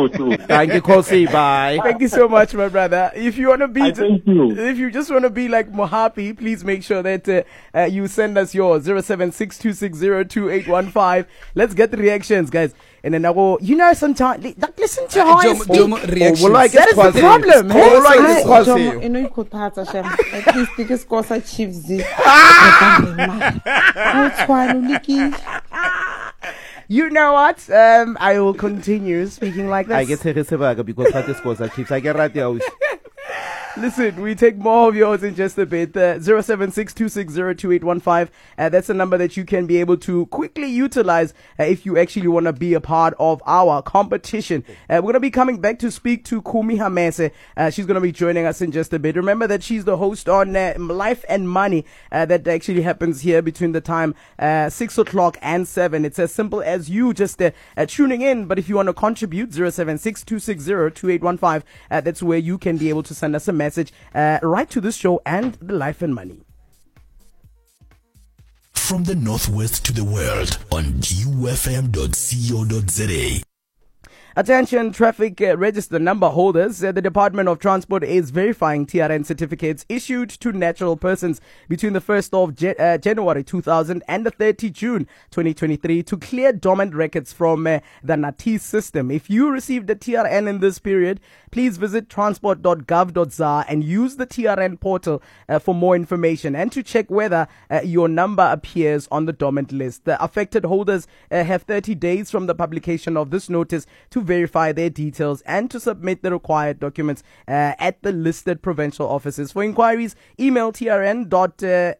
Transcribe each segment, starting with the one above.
you too. Thank you, Kosi. Bye. Thank you so much, my brother. If you want to be, Thank you. if you just want to be like Mohapi, please make sure that you send us yours 0762602815. Let's get the reactions, guys. And then I go, sometimes, like, listen to how reactions. That is the problem. At least they just cause a chiefs. You know what? I will continue speaking like this. I get because that is cause chips. I get right there. Listen, we take more of yours in just a bit. 0762602815. That's the number that you can be able to quickly utilize if you actually want to be a part of our competition. We're going to be coming back to speak to Kumi Hamese. She's going to be joining us in just a bit. Remember that she's the host on Life and Money that actually happens here between the time 6 o'clock and 7. It's as simple as you just tuning in. But if you want to contribute, 0762602815, that's where you can be able to send us a message right to this show and the Life and Money. From the Northwest to the world on ufm.co.za. Attention traffic register number holders. The Department of Transport is verifying TRN certificates issued to natural persons between the 1st of January 2000 and the 30 June 2023 to clear dormant records from the NATIS system. If you received a TRN in this period, please visit transport.gov.za and use the TRN portal for more information and to check whether your number appears on the dormant list. The affected holders have 30 days from the publication of this notice to verify their details and to submit the required documents at the listed provincial offices. For inquiries, email trn.gov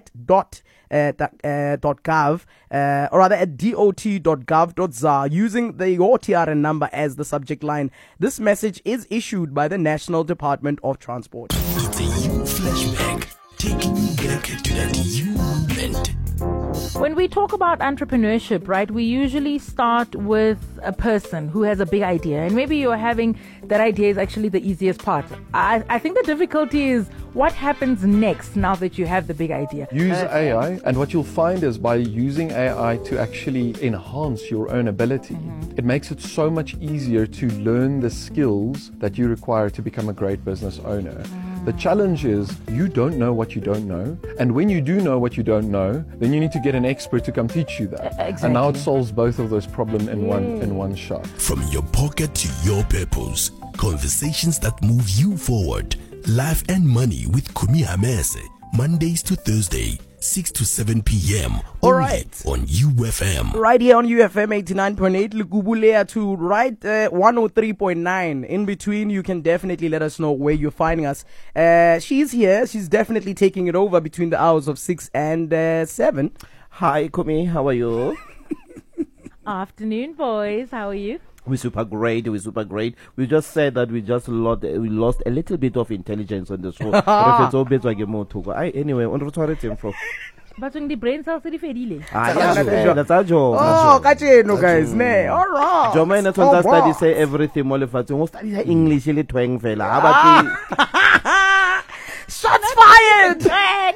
or rather at dot.gov.za using your TRN number as the subject line. This message is issued by the National Department of Transport. It's a U flashback, taking you back to that U moment. When we talk about entrepreneurship, right, we usually start with a person who has a big idea, and maybe you're having that idea is actually the easiest part. I think the difficulty is what happens next now that you have the big idea. Use AI, and what you'll find is by using AI to actually enhance your own ability, it makes it so much easier to learn the skills that you require to become a great business owner. The challenge is you don't know what you don't know, and when you do know what you don't know, then you need to get an expert to come teach you that. Exactly. And now it solves both of those problems in one shot. From your pocket to your purpose, conversations that move you forward. Life and Money with Kumi Hamese, Mondays to Thursday, 6 to 7 p.m. All right. On UFM. Right here on UFM 89.8, Lugubulea to right 103.9. In between, you can definitely let us know where you're finding us. She's here. She's definitely taking it over between the hours of 6 and 7. Hi, Kumi. How are you? Afternoon, boys. How are you? We're super great. We just said that we lost a little bit of intelligence on the show. Anyway, on the info. But when the brain cells are fadile. That's our job. Oh, kacheno guys, ne. All right. Joma ina tonta study say everything mo lefatsheng. Mo study English le twang fela. Ha Shots fired.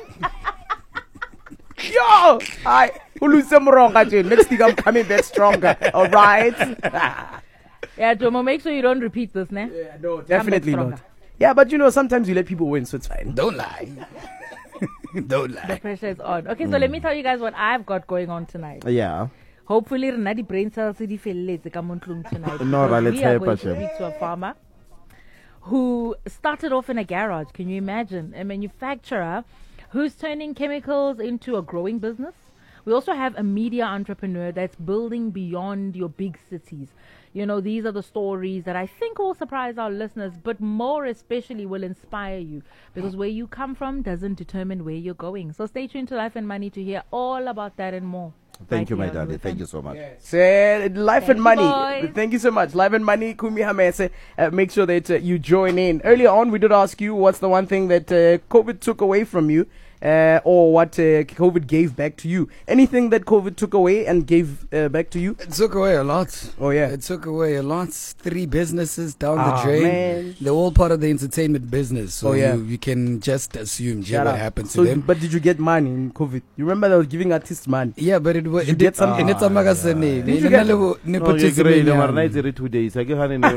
Yo, hi. Next thing I'm coming back stronger. All right. Yeah, Jomo, make sure you don't repeat this, ne? Yeah, no, definitely not. Yeah, but sometimes you let people win, so it's fine. Don't lie. Don't lie. The pressure is on. Okay, so let me tell you guys what I've got going on tonight. Yeah. Hopefully, the brain cells are tonight. No, let's we are help going us. to speak to a farmer who started off in a garage. Can you imagine? A manufacturer who's turning chemicals into a growing business. We also have a media entrepreneur that's building beyond your big cities. These are the stories that I think will surprise our listeners, but more especially will inspire you, because where you come from doesn't determine where you're going. So stay tuned to Life and Money to hear all about that and more. Thank you, my darling. Thank you so much. Life and Money. Thank you so much. Life and Money, Kumi Hamese. Make sure that you join in. Earlier on, we did ask you what's the one thing that COVID took away from you. Or what COVID gave back to you. Anything that COVID took away and gave back to you? It took away a lot. Oh, yeah. It took away a lot. 3 businesses down the drain. Man. They're all part of the entertainment business. So yeah. you can just assume what happened to them. But did you get money in COVID? You remember they were giving artists money? Yeah, but it get something? Did you get? No, 2 days.